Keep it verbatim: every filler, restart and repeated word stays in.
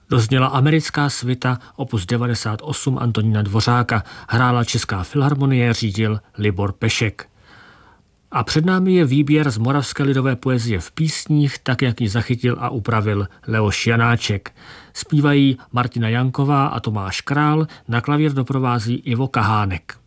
Dozněla americká svita opus devadesát osm Antonína Dvořáka, hrála Česká filharmonie, řídil Libor Pešek. A před námi je výběr z moravské lidové poezie v písních, tak jak ji zachytil a upravil Leoš Janáček. Zpívají Martina Janková a Tomáš Král, na klavír doprovází Ivo Kahánek.